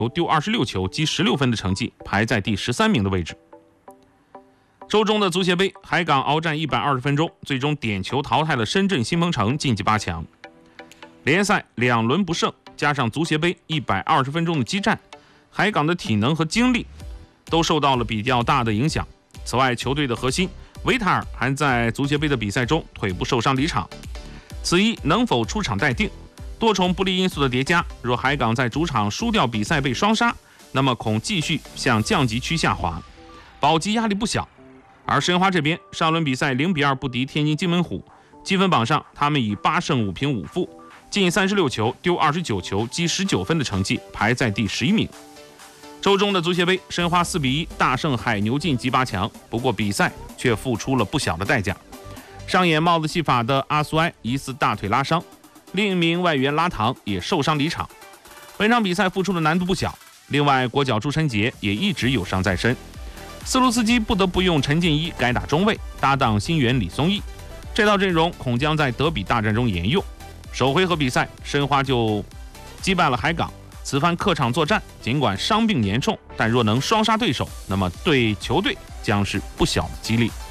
丢26球，积16分的成绩排在第13名的位置。周中的足协杯，海港鏖战120分钟，最终点球淘汰了深圳新鹏城，晋级8强。联赛2轮不胜，加上足协杯120分钟的激战，海港的体能和精力都受到了比较大的影响。此外，球队的核心维塔尔还在足协杯的比赛中腿部受伤离场，此役能否出场待定。多重不利因素的叠加，若海港在主场输掉比赛被双杀，那么恐继续向降级区下滑，保级压力不小。而申花这边上轮比赛0-2不敌天津津门虎，积分榜上他们以8胜5平5负，进36球，丢29球，积19分的成绩排在第11名。周中的足协杯，申花4-1大胜海牛，晋级8强。不过比赛却付出了不小的代价，上演帽子戏法的阿苏埃疑似大腿拉伤，另一名外援拉唐也受伤离场。本场比赛付出的难度不小，另外国脚朱晨杰也一直有伤在身。斯卢斯基不得不用陈建一改打中卫，搭档新援李松义，这套阵容恐将在德比大战中沿用。首回合比赛，申花就击败了海港。此番客场作战，尽管伤病严重，但若能双杀对手，那么对球队将是不小的激励。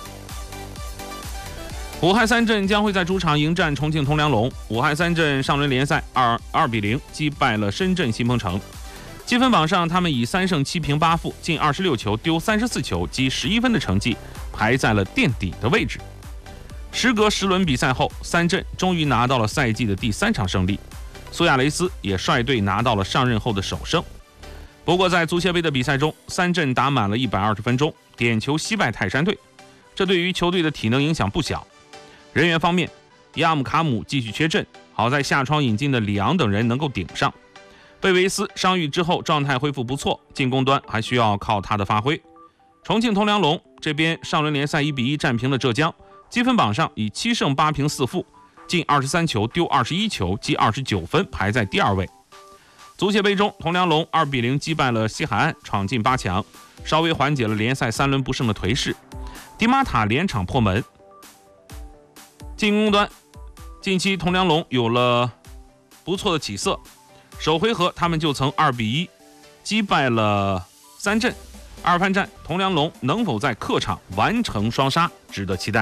武汉三镇将会在主场迎战重庆铜梁龙。武汉三镇上轮联赛2-0击败了深圳新鹏城。积分榜上，他们以3胜7平8负，进26球，丢34球，积11分的成绩排在了垫底的位置。时隔10轮比赛后，三镇终于拿到了赛季的第3场胜利，苏亚雷斯也率队拿到了上任后的首胜。不过在足协杯的比赛中，三镇打满了120分钟，点球惜败泰山队，这对于球队的体能影响不小。人员方面，亚姆卡姆继续缺阵，好在夏窗引进的里昂等人能够顶上。贝维斯伤愈之后状态恢复不错，进攻端还需要靠他的发挥。重庆铜梁龙这边上轮联赛1-1战平了浙江，积分榜上以7胜8平4负，进23球，丢21球，积29分，排在第2位。足协杯中，铜梁龙2-0击败了西海岸，闯进8强，稍微缓解了联赛3轮不胜的颓势。迪马塔连场破门。进攻端，近期铜梁龙有了不错的起色，首回合他们就曾2-1击败了三镇。二番战，铜梁龙能否在客场完成双杀，值得期待。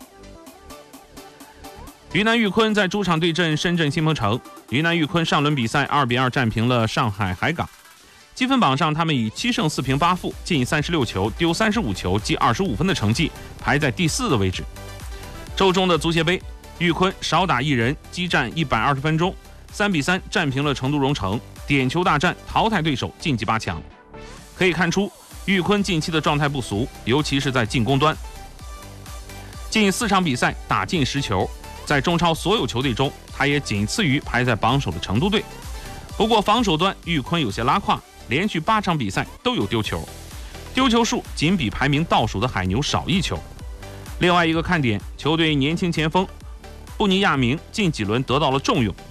云南玉坤在主场对阵深圳新鹏城。云南玉坤上轮比赛2-2战平了上海海港。积分榜上，他们以7胜4平8负，进36球，丢35球，积25分的成绩排在第4的位置。周中的足协杯，玉坤少打一人，激战120分钟，3-3战平了成都蓉城，点球大战淘汰对手，晋级8强。可以看出，玉坤近期的状态不俗，尤其是在进攻端，近4场比赛打进10球，在中超所有球队中，他也仅次于排在榜首的成都队。不过防守端，玉坤有些拉胯，连续8场比赛都有丢球，丢球数仅比排名倒数的海牛少1球。另外一个看点，球队年轻前锋布尼亚明近几轮得到了重用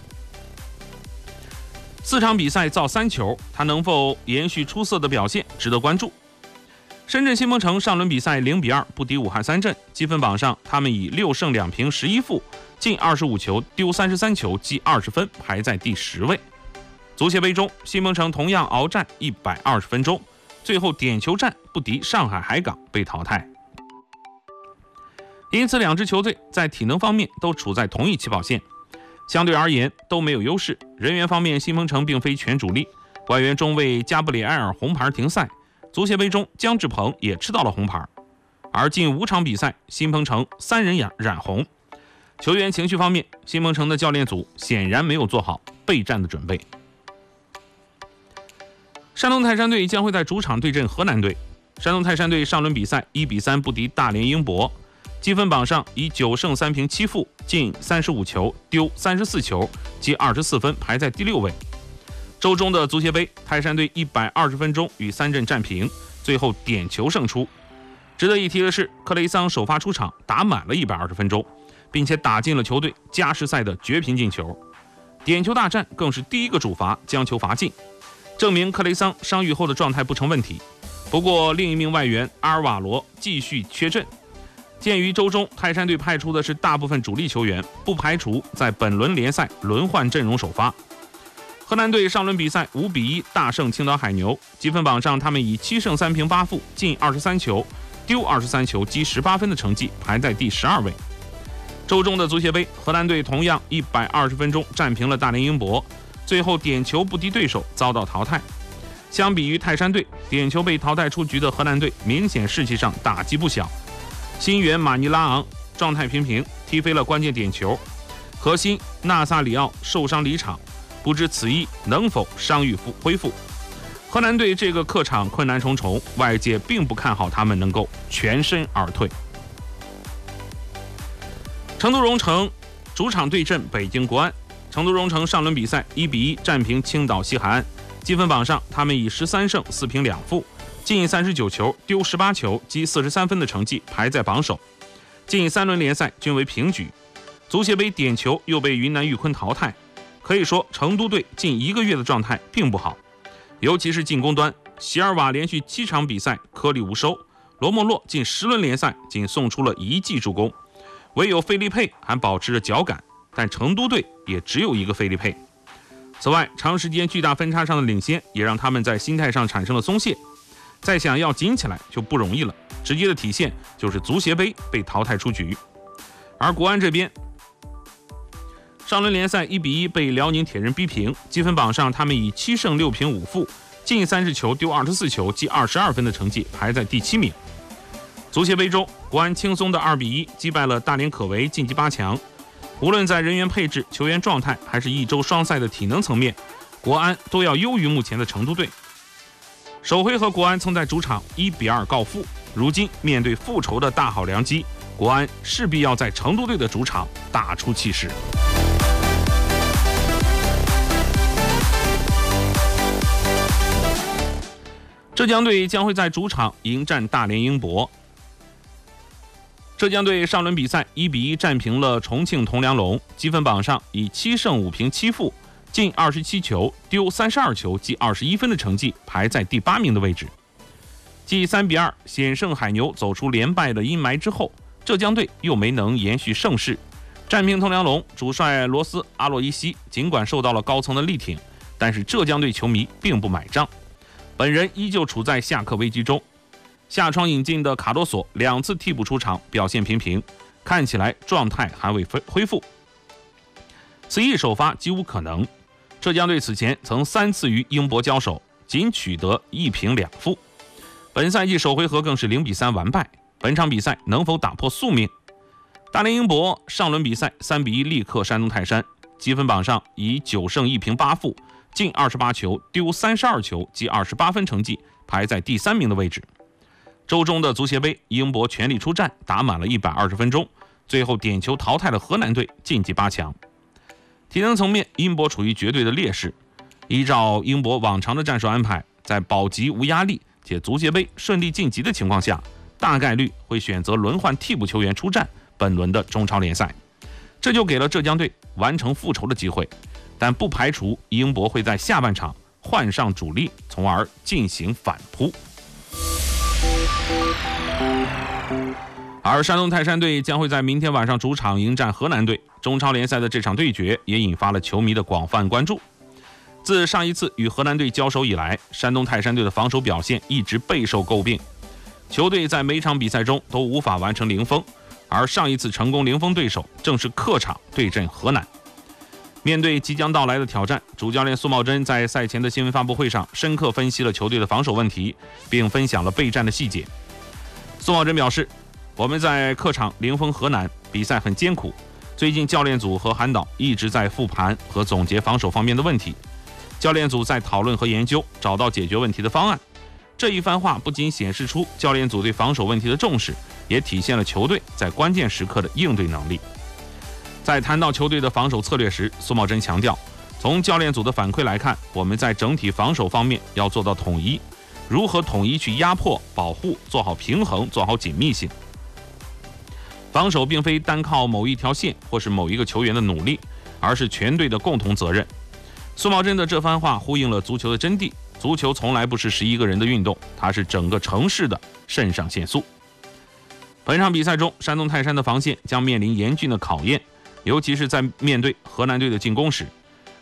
，4场比赛造3球，他能否延续出色的表现值得关注。深圳新鹏城上轮比赛0-2不敌武汉三镇，积分榜上他们以6胜2平11负，进25球，丢33球，积20分，排在第10位。足协杯中，新鹏城同样鏖战120分钟，最后点球战不敌上海海港，被淘汰。因此两支球队在体能方面都处在同一起跑线，相对而言都没有优势。人员方面，新鹏城并非全主力，外援中卫加布里埃尔红牌停赛，足协杯中姜志鹏也吃到了红牌。而近5场比赛，新鹏城3人染红。球员情绪方面，新鹏城的教练组显然没有做好备战的准备。山东泰山队将会在主场对阵河南队。山东泰山队上轮比赛1-3不敌大连英博，积分榜上以9胜3平7负，进35球，丢34球，积24分，排在第6位。周中的足协杯，泰山队120分钟与三镇战平，最后点球胜出。值得一提的是，克雷桑首发出场打满了120分钟，并且打进了球队加时赛的绝平进球。点球大战更是第一个主罚将球罚进，证明克雷桑伤愈后的状态不成问题。不过另一名外援阿尔瓦罗继续缺阵。鉴于周中泰山队派出的是大部分主力球员，不排除在本轮联赛轮换阵容首发。河河南队上轮比赛5比1大胜青岛海牛，积分榜上他们以7胜3平8负，进23球，丢23球，积18分的成绩排在第12位。周中的足协杯，河南队同样120分钟战平了大连英博，最后点球不敌对手，遭到淘汰。相比于泰山队，点球被淘汰出局的河南队明显士气上打击不小。新援马尼拉昂状态平平，踢飞了关键点球，核心纳萨里奥受伤离场，不知此役能否伤愈恢复。河南队这个客场困难重重，外界并不看好他们能够全身而退。成都蓉城主场对阵北京国安，成都蓉城上轮比赛1比1战平青岛西海岸，积分榜上他们以13胜4平2负，进39球，丢18球，积43分的成绩排在榜首。近3轮联赛均为平局，足协杯点球又被云南玉坤淘汰，可以说成都队近1个月的状态并不好，尤其是进攻端，席尔瓦连续7场比赛颗粒无收，罗莫洛近10轮联赛仅送出了1记助攻，唯有费利佩还保持着脚感，但成都队也只有一个费利佩。此外，长时间巨大分差上的领先也让他们在心态上产生了松懈，再想要紧起来就不容易了，直接的体现就是足协杯被淘汰出局。而国安这边，上轮联赛1比1被辽宁铁人逼平，积分榜上他们以7胜6平5负，进30球，丢24球，积22分的成绩排在第7名。足协杯中，国安轻松的2比1击败了大连可为，晋级8强。无论在人员配置、球员状态，还是一周双赛的体能层面，国安都要优于目前的成都队。首回合国安曾在主场1比2告负，如今面对复仇的大好良机，国安势必要在成都队的主场打出气势。浙江队将会在主场迎战大连英博。浙江队上轮比赛1比1战平了重庆铜梁龙，积分榜上以7胜5平7负，进27球，丢32球，积21分的成绩排在第8名的位置。继3比2险胜海牛走出连败的阴霾之后，浙江队又没能延续盛世，战平铜梁龙。主帅罗斯阿洛伊西尽管受到了高层的力挺，但是浙江队球迷并不买账，本人依旧处在下课危机中。夏窗引进的卡多索2次替补出场，表现平平，看起来状态还未恢复。此役首发几无可能。浙江队此前曾3次与英博交手，仅取得1平2负。本赛季首回合更是0比3完败，本场比赛能否打破宿命？大连英博上轮比赛3比1力克山东泰山，积分榜上以9胜1平8负，进28球，丢32球，积28分成绩排在第3名的位置。周中的足协杯，英博全力出战，打满了120分钟，最后点球淘汰了河南队，晋级8强。体能层面，英博处于绝对的劣势。依照英博往常的战术安排，在保级无压力且足协杯顺利晋级的情况下，大概率会选择轮换替补球员出战本轮的中超联赛，这就给了浙江队完成复仇的机会，但不排除英博会在下半场换上主力，从而进行反扑。而山东泰山队将会在明天晚上主场迎战河南队，中超联赛的这场对决也引发了球迷的广泛关注。自上一次与河南队交手以来，山东泰山队的防守表现一直备受诟病，球队在每场比赛中都无法完成零封，而上一次成功零封对手正是客场对阵河南。面对即将到来的挑战，主教练苏茂贞在赛前的新闻发布会上深刻分析了球队的防守问题，并分享了备战的细节。苏茂贞表示，我们在客场零封河南，比赛很艰苦，最近教练组和韩导一直在复盘和总结防守方面的问题，教练组在讨论和研究，找到解决问题的方案。这一番话不仅显示出教练组对防守问题的重视，也体现了球队在关键时刻的应对能力。在谈到球队的防守策略时，苏茂贞强调，从教练组的反馈来看，我们在整体防守方面要做到统一，如何统一去压迫、保护，做好平衡，做好紧密性。防守并非单靠某一条线或是某一个球员的努力，而是全队的共同责任。苏茂贞的这番话呼应了足球的真谛，足球从来不是11个人的运动，它是整个城市的肾上腺素。本场比赛中，山东泰山的防线将面临严峻的考验，尤其是在面对河南队的进攻时，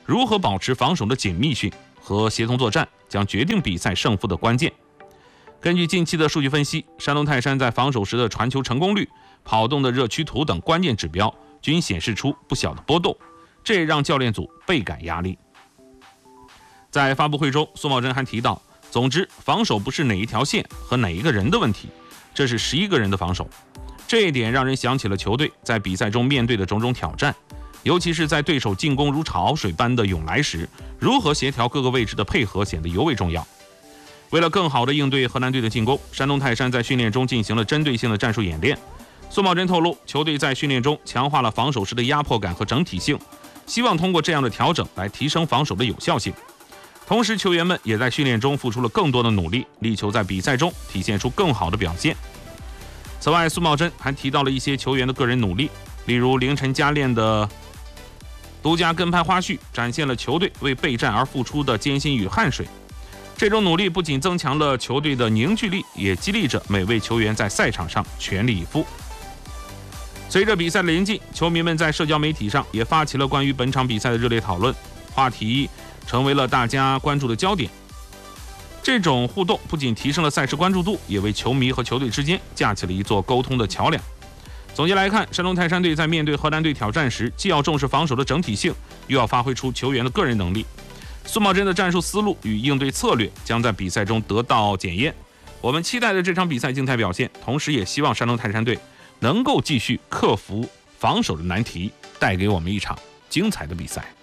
如何保持防守的紧密性和协同作战，将决定比赛胜负的关键。根据近期的数据分析，山东泰山在防守时的传球成功率、跑动的热区图等关键指标均显示出不小的波动，这也让教练组倍感压力。在发布会中，苏茂贞还提到，总之，防守不是哪一条线和哪一个人的问题，这是11个人的防守。这一点让人想起了球队在比赛中面对的种种挑战，尤其是在对手进攻如潮水般的涌来时，如何协调各个位置的配合显得尤为重要。为了更好地应对河南队的进攻，山东泰山在训练中进行了针对性的战术演练。苏茂贞透露，球队在训练中强化了防守时的压迫感和整体性，希望通过这样的调整来提升防守的有效性。同时，球员们也在训练中付出了更多的努力，力求在比赛中体现出更好的表现。此外，苏茂贞还提到了一些球员的个人努力，例如凌晨加练的独家跟拍花絮，展现了球队为备战而付出的艰辛与汗水。这种努力不仅增强了球队的凝聚力，也激励着每位球员在赛场上全力以赴。随着比赛的临近，球迷们在社交媒体上也发起了关于本场比赛的热烈讨论，话题成为了大家关注的焦点。这种互动不仅提升了赛事关注度，也为球迷和球队之间架起了一座沟通的桥梁。总结来看，山东泰山队在面对河南队挑战时，既要重视防守的整体性，又要发挥出球员的个人能力。苏茂贞的战术思路与应对策略将在比赛中得到检验。我们期待着这场比赛精彩表现，同时也希望山东泰山队能够继续克服防守的难题，带给我们一场精彩的比赛。